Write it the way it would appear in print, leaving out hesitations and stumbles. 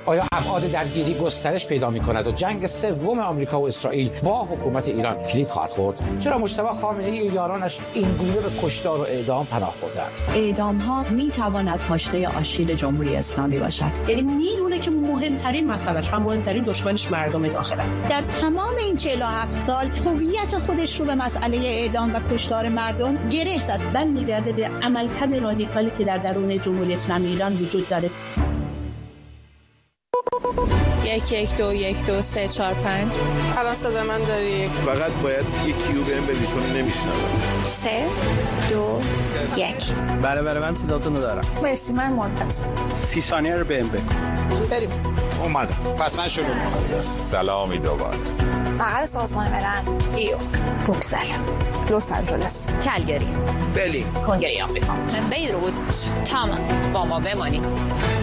آیا ابعاد درگیری گسترش پیدا می‌کند و جنگ سوم آمریکا و اسرائیل با حکومت ایران کلید خواهد خورد؟ چرا مجتبی خامنه‌ای و یارانش اینگونه به کشتار و اعدام پناه بردند؟ اعدام‌ها می‌تواند پاشنه آشیل جمهوری اسلامی باشد. یعنی میدونه که مهمترین مسئله‌اش و مهمترین دشمنش مردم داخله. در تمام این 47 سال هویت خودش رو به مسئله اعدام و کشتار مردم گره زد. من می‌گرده به عملکرد رادیکالی که در درون جمهوری اسلامی ایران وجود داره. 1 1 2 1 2 3 4 5. الان صدا من داری؟ فقط باید یکیو بهم بدی چون نمیشنوم. 3 2 1. بله من صداتون رو دارم. مرسی، من منتظر. 30 ثانیه رو بهم بگو. بریم. اومدم. پس من شروع می‌کنم. سلامی دوباره. مقر سازمان ملل، نیویورک، بروکسل، لس آنجلس، کلگری، برلین، کنگره آمریکا. بیروت. تمام. با ما بمانید.